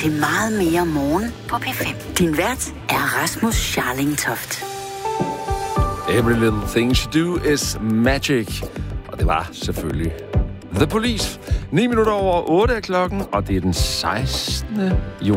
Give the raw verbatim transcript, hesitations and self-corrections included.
til meget mere morgen på P fem. Din vært er Rasmus Scharlingtoft. Every little thing she do is magic. Og det var selvfølgelig The Police. ni minutter over otte er klokken, og det er den sekstende juni.